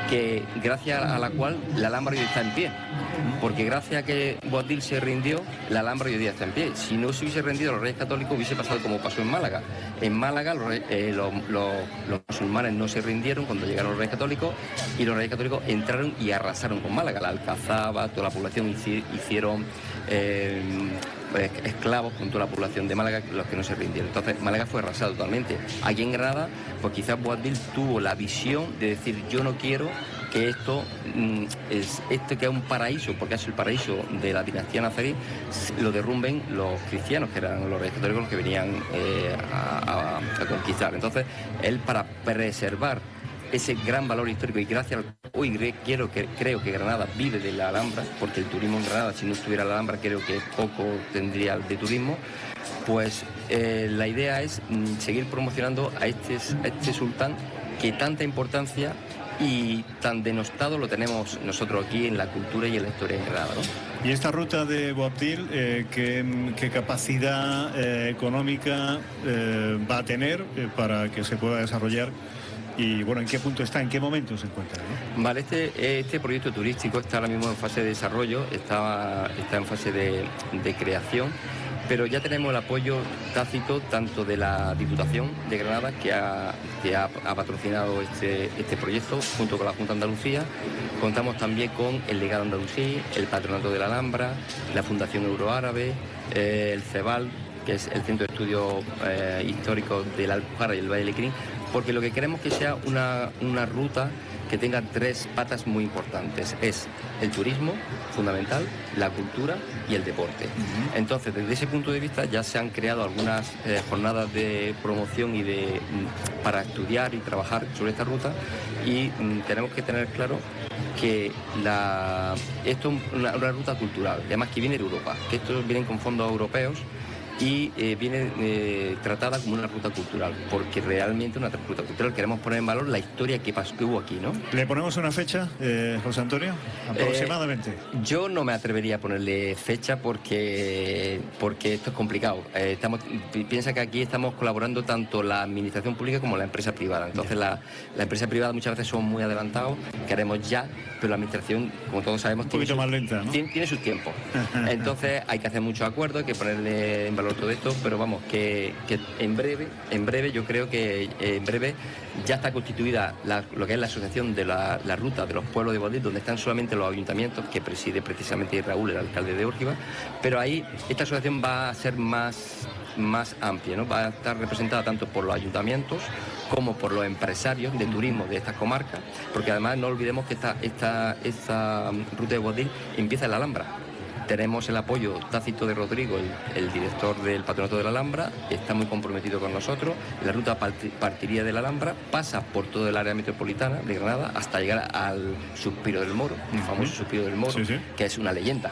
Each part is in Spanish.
que gracias a la cual la Alhambra hoy está en pie, porque gracias a que Boabdil se rindió, la Alhambra hoy día está en pie. Si no se hubiese rendido los Reyes Católicos, hubiese pasado como pasó en Málaga. En Málaga los musulmanes no se rindieron cuando llegaron los Reyes Católicos, y los Reyes Católicos entraron y arrasaron con Málaga. La Alcazaba, toda la población hicieron esclavos con toda la población de Málaga, los que no se rindieron. Entonces Málaga fue arrasado totalmente. Aquí en Granada, pues quizás Boabdil tuvo la visión de decir: yo no quiero que esto que es un paraíso, porque es el paraíso de la dinastía nazarí, lo derrumben los cristianos, que eran los Reyes Católicos los que venían a conquistar. Entonces él, para preservar ese gran valor histórico, y gracias hoy creo que Granada vive de la Alhambra, porque el turismo en Granada, si no estuviera la Alhambra, creo que poco tendría de turismo. Pues la idea es seguir promocionando a este sultán, que tanta importancia y tan denostado lo tenemos nosotros aquí en la cultura y en la historia de Granada, ¿no? Y esta ruta de Boabdil, ¿qué capacidad económica va a tener para que se pueda desarrollar? Y bueno, ¿en qué punto está? ¿En qué momento se encuentra, ¿no? Vale, este proyecto turístico está ahora mismo en fase de desarrollo, está en fase de creación, pero ya tenemos el apoyo tácito tanto de la Diputación de Granada, que ha patrocinado este proyecto junto con la Junta de Andalucía. Contamos también con el Legado Andalusí, el Patronato de la Alhambra, la Fundación Euroárabe, el CEBAL, que es el Centro de Estudios Históricos de la Alpujarra y el Valle de Lecrín, porque lo que queremos que sea una ruta que tenga tres patas muy importantes. Es el turismo, fundamental, la cultura y el deporte. Entonces, desde ese punto de vista ya se han creado algunas jornadas de promoción para estudiar y trabajar sobre esta ruta, y tenemos que tener claro que esto es una ruta cultural, además que viene de Europa, que estos vienen con fondos europeos, y viene tratada como una ruta cultural, porque realmente una ruta cultural queremos poner en valor la historia que hubo aquí, ¿no? ¿Le ponemos una fecha, José Antonio? Aproximadamente. Yo no me atrevería a ponerle fecha porque esto es complicado. Piensa que aquí estamos colaborando tanto la administración pública como la empresa privada. Entonces la empresa privada muchas veces son muy adelantados, queremos ya, pero la administración, como todos sabemos, un poquito más lenta, ¿no? Tiene su tiempo. Entonces hay que hacer muchos acuerdos, hay que ponerle en valor todo esto, pero vamos, que en breve, yo creo que en breve ya está constituida lo que es la asociación de la ruta de los pueblos de Boabdil, donde están solamente los ayuntamientos, que preside precisamente Raúl, el alcalde de Órgiva, pero ahí esta asociación va a ser más amplia, ¿no? Va a estar representada tanto por los ayuntamientos como por los empresarios de turismo de estas comarcas, porque además no olvidemos que esta ruta de Boabdil empieza en la Alhambra. Tenemos el apoyo tácito de Rodrigo, el director del Patronato de la Alhambra, está muy comprometido con nosotros. La ruta partiría de la Alhambra, pasa por todo el área metropolitana de Granada hasta llegar al Suspiro del Moro, el famoso Suspiro del Moro, que es una leyenda.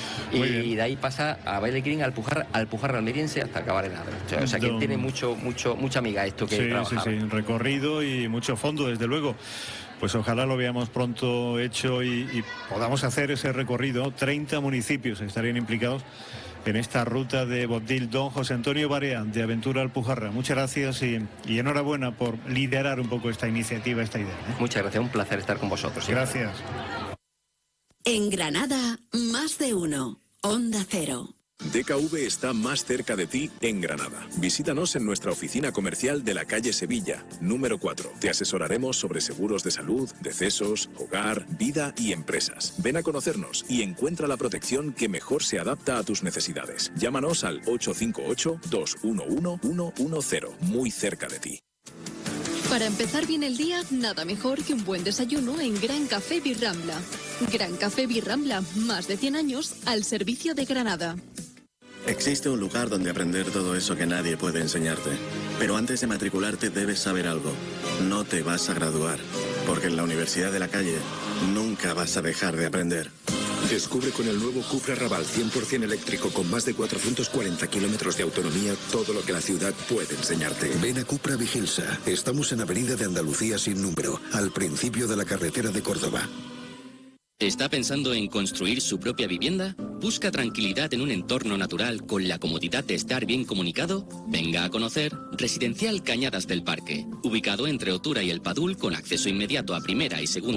Y de ahí pasa a Valle de Lecrín, Alpujarra almeriense, hasta acabar en Adra. O sea que tiene mucha amiga esto que trabajar. Sí, recorrido y mucho fondo, desde luego. Pues ojalá lo veamos pronto hecho y podamos hacer ese recorrido. 30 municipios estarían implicados en esta ruta de Boabdil. Don José Antonio Barea, de Aventura Alpujarra, muchas gracias y enhorabuena por liderar un poco esta iniciativa, esta idea, ¿eh? Muchas gracias, un placer estar con vosotros. Gracias. En Granada, más de uno. Onda Cero. DKV está más cerca de ti en Granada. Visítanos en nuestra oficina comercial de la calle Sevilla, número 4. Te asesoraremos sobre seguros de salud, decesos, hogar, vida y empresas. Ven a conocernos y encuentra la protección que mejor se adapta a tus necesidades. Llámanos al 858-211-110, muy cerca de ti. Para empezar bien el día, nada mejor que un buen desayuno en Gran Café Birrambla. Gran Café Birrambla, más de 100 años al servicio de Granada. Existe un lugar donde aprender todo eso que nadie puede enseñarte. Pero antes de matricularte debes saber algo. No te vas a graduar, porque en la Universidad de la Calle nunca vas a dejar de aprender. Descubre con el nuevo Cupra Raval 100% eléctrico con más de 440 kilómetros de autonomía todo lo que la ciudad puede enseñarte. Ven a Cupra Vigilsa. Estamos en Avenida de Andalucía sin número, al principio de la carretera de Córdoba. ¿Está pensando en construir su propia vivienda? ¿Busca tranquilidad en un entorno natural con la comodidad de estar bien comunicado? Venga a conocer Residencial Cañadas del Parque, ubicado entre Otura y El Padul con acceso inmediato a primera y segunda